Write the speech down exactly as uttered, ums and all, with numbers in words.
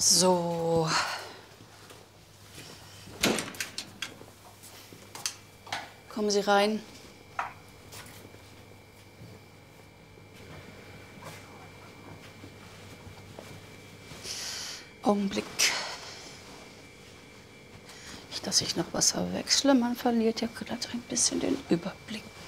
So. Kommen Sie rein. Augenblick. Nicht, dass ich noch was verwechsle. Man verliert ja gerade ein bisschen den Überblick.